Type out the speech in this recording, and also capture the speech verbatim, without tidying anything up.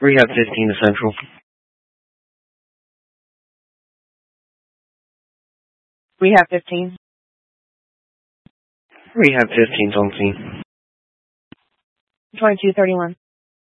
Rehab fifteen to Central. Rehab fifteen. Rehab fifteen on scene. twenty-two thirty-one.